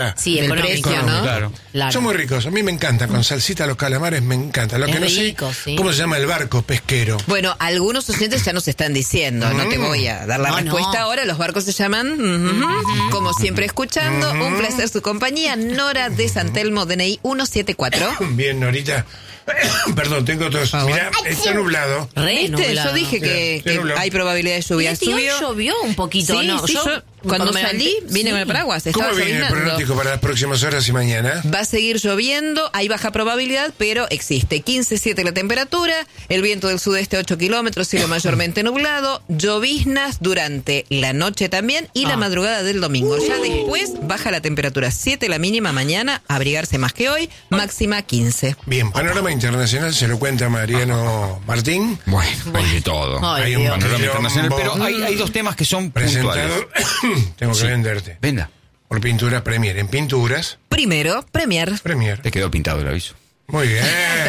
Sí, del económico, precio, ¿no? Claro. Claro. Son muy ricos, a mí me encantan, con salsita los calamares me encantan. Lo Es que no rico, sé, sí. ¿cómo se llama el barco pesquero? Bueno, algunos oyentes ya nos están diciendo, no te voy a dar la No, respuesta no. ahora, los barcos se llaman, como siempre escuchando, un placer su compañía, Nora de San Telmo, DNI 174. Bien, Norita. Perdón, tengo tos. Mirá, está nublado. Re ¿Viste? nublado. Yo dije que nublado. hay probabilidad de lluvia. Este hoy llovió un poquito, Sí, ¿no? sí, yo cuando me salí levanté- vine sí. con el paraguas, ¿Cómo estaba viene el lloviznando. pronóstico para las próximas horas y mañana? Va a seguir lloviendo, hay baja probabilidad, pero existe. 15,7 la temperatura, el viento del sudeste 8 kilómetros, cielo mayormente nublado, lloviznas durante la noche también y la madrugada del domingo. Ya después baja la temperatura, 7 la mínima mañana, abrigarse más que hoy, máxima 15. Bien, panorama internacional se lo cuenta Mariano Martín. Bueno, hay de todo. Ay, Hay un Dios. Panorama quilombo internacional, pero hay dos temas que son puntuales. presentado. Tengo que Sí. venderte. Venda. Por Pinturas Premier. En Pinturas Primero, Premier. Premier. Te quedó pintado el aviso. Muy bien.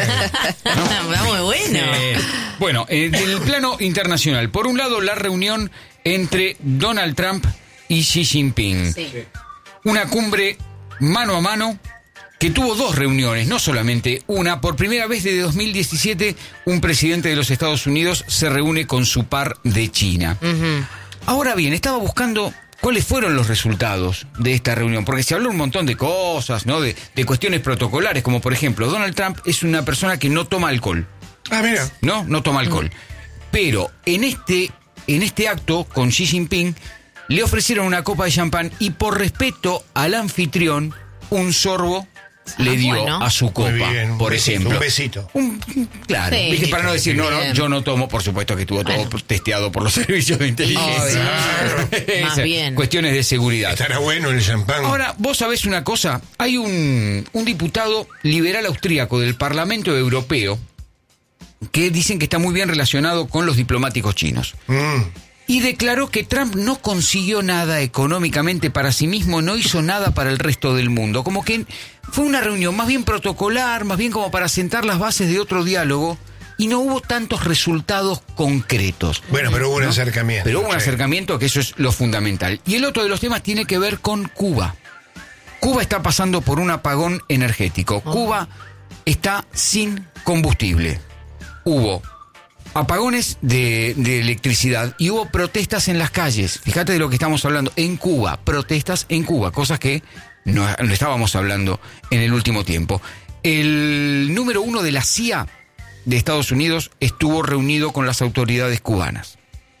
Va muy bueno. Bueno, del plano internacional, por un lado la reunión entre Donald Trump y Xi Jinping. Sí. Una cumbre mano a mano que tuvo dos reuniones, no solamente una. Por primera vez desde 2017, un presidente de los Estados Unidos se reúne con su par de China. Ahora bien, estaba buscando cuáles fueron los resultados de esta reunión, porque se habló un montón de cosas, ¿no? De cuestiones protocolares, como por ejemplo, Donald Trump es una persona que no toma alcohol. Ah, mira. No toma alcohol. Pero en este acto con Xi Jinping le ofrecieron una copa de champán y por respeto al anfitrión, un sorbo le dio bueno. a su copa, Muy bien, un por besito, ejemplo. un besito. Claro, Sí. ¿viste? Para no decir, no, Bien. yo no tomo, por supuesto que estuvo todo testeado por los servicios de inteligencia. Más bien. Cuestiones de seguridad. Estará bueno el champán. Ahora, vos sabés una cosa, hay un diputado liberal austríaco del Parlamento Europeo que dicen que está muy bien relacionado con los diplomáticos chinos. Y declaró que Trump no consiguió nada económicamente para sí mismo, no hizo nada para el resto del mundo. Como que fue una reunión más bien protocolar, más bien como para sentar las bases de otro diálogo, y no hubo tantos resultados concretos. Bueno, pero hubo un ¿no? acercamiento. Pero hubo un Sí. acercamiento, que eso es lo fundamental. Y el otro de los temas tiene que ver con Cuba. Cuba está pasando por un apagón energético. Cuba está sin combustible. Hubo apagones de electricidad y hubo protestas en las calles. Fíjate de lo que estamos hablando. En Cuba, protestas en Cuba, cosas que no estábamos hablando en el último tiempo. El número 1 de la CIA de Estados Unidos estuvo reunido con las autoridades cubanas.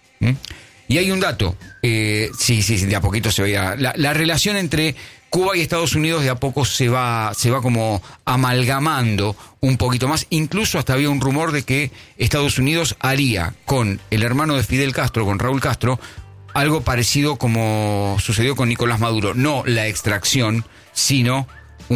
Y hay un dato, sí, de a poquito se veía, la relación entre Cuba y Estados Unidos de a poco se va como amalgamando un poquito más. Incluso hasta había un rumor de que Estados Unidos haría con el hermano de Fidel Castro, con Raúl Castro, algo parecido como sucedió con Nicolás Maduro. No la extracción, sino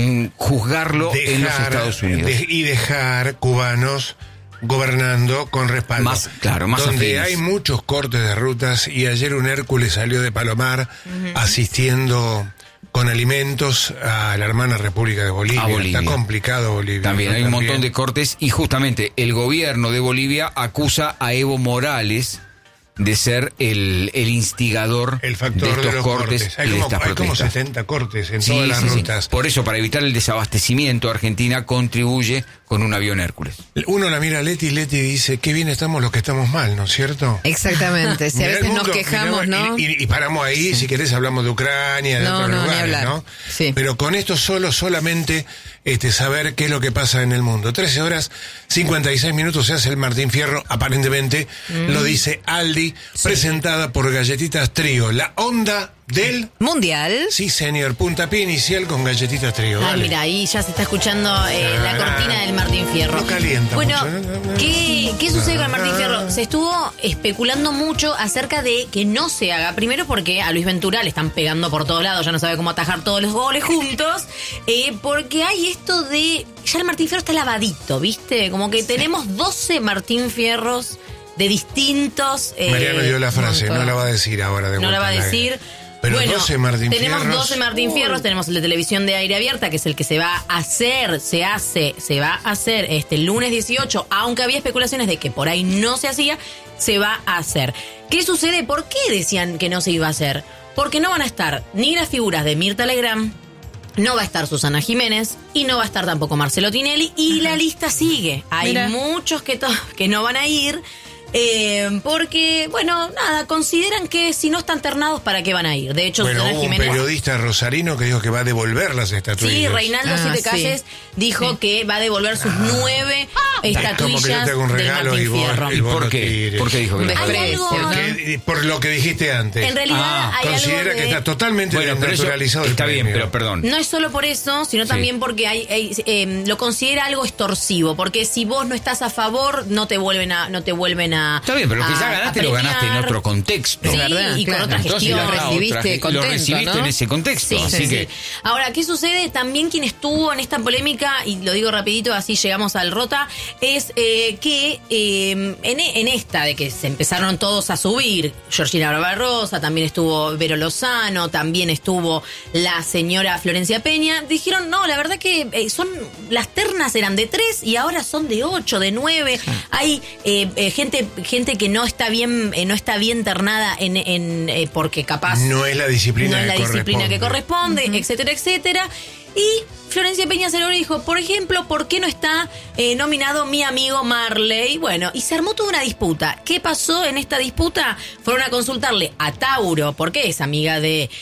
juzgarlo en los Estados Unidos. Y dejar cubanos gobernando con respaldo. Más, claro, más donde afines. hay muchos cortes de rutas y ayer un Hércules salió de Palomar asistiendo con alimentos a la hermana República de Bolivia. A Bolivia. Está complicado Bolivia. También ¿no? hay un montón de cortes y justamente el gobierno de Bolivia acusa a Evo Morales de ser el instigador El factor de estos los cortes Hay y de como, estas hay como protestas. 70 cortes en Sí, todas las sí, sí. rutas. Por eso, para evitar el desabastecimiento, Argentina contribuye con un avión Hércules. Uno la mira a Leti y Leti dice, qué bien estamos los que estamos mal, ¿no es cierto? Exactamente, si a Mirá el veces nos mundo, quejamos, mirá, ¿no? Y paramos ahí, si querés hablamos de Ucrania, de No, otros no, ni lugares, hablar. ¿no? Sí. Pero con esto solamente saber qué es lo que pasa en el mundo. 13 horas 56 minutos se hace el Martín Fierro, aparentemente, lo dice Aldi, presentada por Galletitas Trío. La onda del... Mundial. Sí, señor, puntapié inicial con Galletitas Trío. Ah, Dale. mira, ahí ya se está escuchando la cortina del Martín Fierro. No calienta bueno, mucho. ¿qué sucede con el Martín Fierro? Se estuvo especulando mucho acerca de que no se haga. Primero porque a Luis Ventura le están pegando por todos lados, ya no sabe cómo atajar todos los goles juntos. Porque hay esto de... Ya el Martín Fierro está lavadito, ¿viste? Como que tenemos 12 Martín Fierros de distintos... Mariano dio la frase, montón. no la va a decir ahora de No la vuelta va a al decir. aire. Pero bueno, 12 Martín tenemos Fierros. 12 Martín Fierros, tenemos el de televisión de aire abierta, que es el que se va a hacer, se va a hacer el lunes 18, aunque había especulaciones de que por ahí no se hacía, se va a hacer. ¿Qué sucede? ¿Por qué decían que no se iba a hacer? Porque no van a estar ni las figuras de Mirta Legrand, No va a estar Susana Jiménez y no va a estar tampoco Marcelo Tinelli y la lista sigue. Hay muchos que no van a ir porque, bueno, nada, consideran que si no están ternados, ¿para qué van a ir? De hecho, bueno, Susana hubo un Jiménez... periodista rosarino que dijo que va a devolver las estatuillas. Sí, Reinaldo Siete Calles dijo que va a devolver sus 9 estatuillas como que yo te hago un regalo del y vos- Martín Fierro. y vos ¿Por no qué? tires. ¿Por qué dijo que las Hay algo- Por lo que dijiste antes. En realidad hay Considera algo de... que está totalmente Bueno, pero eso desnaturalizado el está bien, premio. pero perdón. No es solo por eso, sino también porque lo considera algo extorsivo, porque si vos no estás a favor, no te vuelven a Está bien, pero lo que ya ganaste lo ganaste en otro contexto. Sí, ¿Verdad? y con Claro. otra Entonces, gestión. la recibiste lo contento, recibiste ¿no? en ese contexto. Sí, así sí, que sí. Ahora, ¿qué sucede? También quien estuvo en esta polémica, y lo digo rapidito, así llegamos al Rota, es que en esta de que se empezaron todos a subir, Georgina Barbarosa, también estuvo Vero Lozano, también estuvo la señora Florencia Peña, dijeron, no, la verdad que las ternas eran de 3 y ahora son de 8, de 9. Hay gente que no está bien ternada porque capaz No es la disciplina que corresponde, etcétera, etcétera. Y Florencia Peña Cerón dijo, por ejemplo, ¿por qué no está nominado mi amigo Marley? Bueno, y se armó toda una disputa. ¿Qué pasó en esta disputa? Fueron a consultarle a Tauro, porque es amiga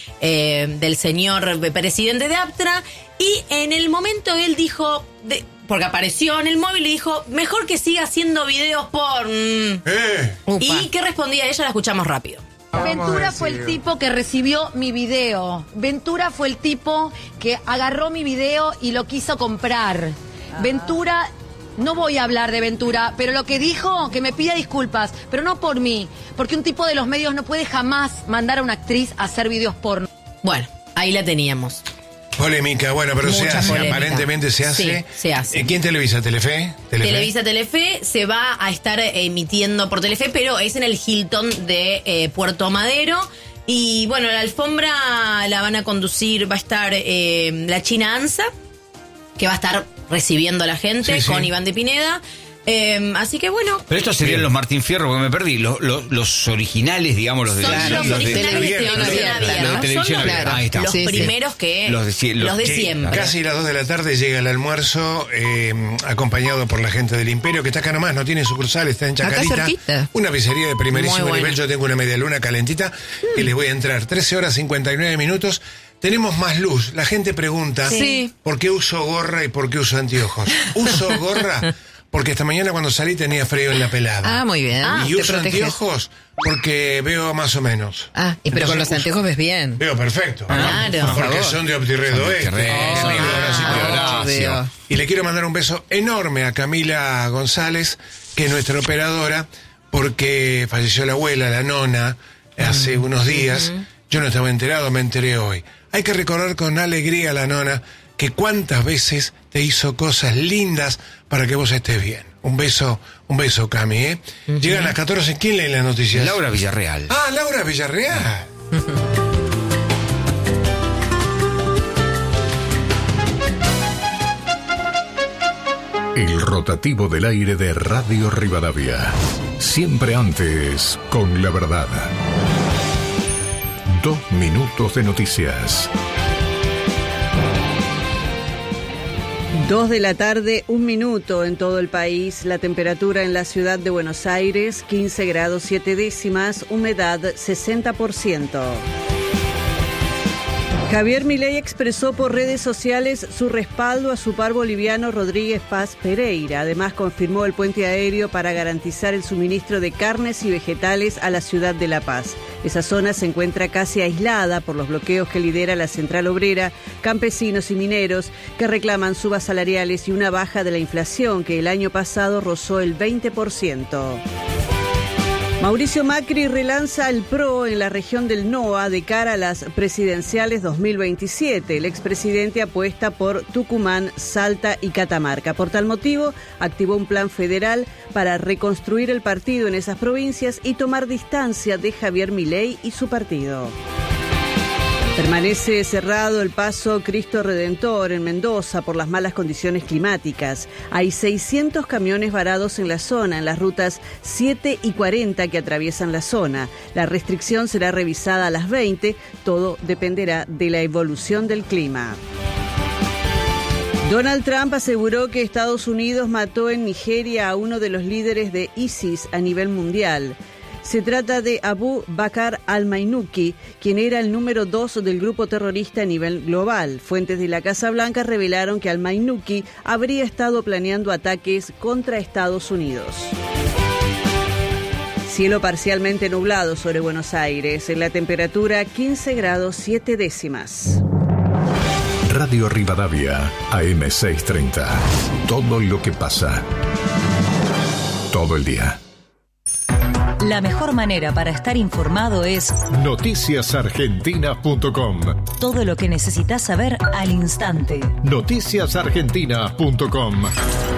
del señor presidente de Aptra, y en el momento él dijo... porque apareció en el móvil y dijo, mejor que siga haciendo videos porn. ¿Y qué respondía ella? La escuchamos rápido. Ventura fue el tipo que recibió mi video. Ventura fue el tipo que agarró mi video y lo quiso comprar. Ventura, no voy a hablar de Ventura, pero lo que dijo, que me pida disculpas, pero no por mí, porque un tipo de los medios no puede jamás mandar a una actriz a hacer videos porno. Bueno, ahí la teníamos. Polémica, bueno, pero se Mucha hace, polémica. aparentemente se hace. Sí, se hace. ¿Quién televisa? ¿Telefe? Televisa Telefe se va a estar emitiendo por Telefe, pero es en el Hilton de Puerto Madero. Y bueno, la alfombra la van a conducir, va a estar la China Anza, que va a estar recibiendo a la gente Sí, con sí. Iván de Pineda. Así que bueno. Pero estos serían los Martín Fierro, porque me perdí. Los originales, digamos, los de Son los los de originales de televisión abierta. Los de televisión Son los- abierta. Ahí está. Los Sí, sí. primeros que... Los de Sí, siempre. Casi las 2 de la tarde llega el almuerzo, acompañado por la gente del Imperio, que está acá nomás, no tiene sucursal, está en Chacarita. cerquita. Una pizzería de primerísimo Muy buena. nivel. Yo tengo una media luna calentita que les voy a entrar. 13 horas 59 minutos. Tenemos más luz. La gente pregunta, Sí. ¿por qué uso gorra y por qué uso anteojos? Uso gorra porque esta mañana cuando salí tenía frío en la pelada. Ah, muy bien. Y Te uso proteges. anteojos porque veo más o menos. Ah, y pero con los Entonces, anteojos ves bien. Veo perfecto. Claro. Porque Por favor. son de Optirredo Oeste. Optirredo, Son amigo, de Horacio Horacio. Horacio. Y le quiero mandar un beso enorme a Camila González, que es nuestra operadora, porque falleció la abuela, la nona, hace unos días. Yo no estaba enterado, me enteré hoy. Hay que recordar con alegría a la nona que cuántas veces te hizo cosas lindas para que vos estés bien. Un beso, Cami, ¿eh? Llegan las 14, ¿quién lee las noticias? Laura Villarreal. Ah, Laura Villarreal. El rotativo del aire de Radio Rivadavia. Siempre antes, con la verdad. 2 minutos de noticias. 2 de la tarde, 1 minuto en todo el país. La temperatura en la ciudad de Buenos Aires, 15 grados 7 décimas, humedad 60%. Javier Milei expresó por redes sociales su respaldo a su par boliviano Rodríguez Paz Pereira. Además, confirmó el puente aéreo para garantizar el suministro de carnes y vegetales a la ciudad de La Paz. Esa zona se encuentra casi aislada por los bloqueos que lidera la Central Obrera, campesinos y mineros que reclaman subas salariales y una baja de la inflación que el año pasado rozó el 20%. Mauricio Macri relanza el PRO en la región del NOA de cara a las presidenciales 2027. El expresidente apuesta por Tucumán, Salta y Catamarca. Por tal motivo, activó un plan federal para reconstruir el partido en esas provincias y tomar distancia de Javier Milei y su partido. Permanece cerrado el paso Cristo Redentor en Mendoza por las malas condiciones climáticas. Hay 600 camiones varados en la zona, en las rutas 7 y 40 que atraviesan la zona. La restricción será revisada a las 20, todo dependerá de la evolución del clima. Donald Trump aseguró que Estados Unidos mató en Nigeria a uno de los líderes de ISIS a nivel mundial. Se trata de Abu Bakr al-Maynuki, quien era el número 2 del grupo terrorista a nivel global. Fuentes de la Casa Blanca revelaron que al-Maynuki habría estado planeando ataques contra Estados Unidos. Cielo parcialmente nublado sobre Buenos Aires. En la temperatura 15 grados 7 décimas. Radio Rivadavia, AM630. Todo lo que pasa. Todo el día. La mejor manera para estar informado es noticiasargentina.com. todo lo que necesitas saber al instante. Noticiasargentina.com.